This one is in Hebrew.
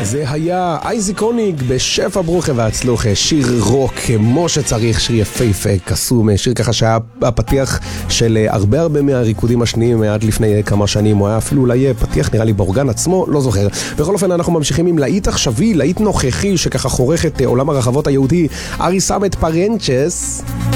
זה היה אייזי קוניג בשפע ברוכה והצלוח, שיר רוק כמו שצריך, שיר יפהפה, קסום, שיר ככה שהיה הפתיח של הרבה מהריקודים השניים עד לפני כמה שנים, הוא היה אפילו אולי פתיח נראה לי באורגן עצמו, לא זוכר. בכל אופן אנחנו ממשיכים עם להיט עכשווי, להיט נוכחי שככה חורך את עולם הרחבות היהודי, אריסה את פרנצ'ס.